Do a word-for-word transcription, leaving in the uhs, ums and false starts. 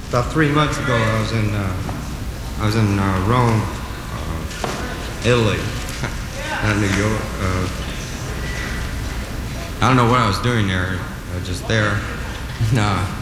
About three months ago, I was in uh, I was in uh, Rome, uh, Italy, not New York. Uh, I don't know what I was doing there. I was just there. Nah.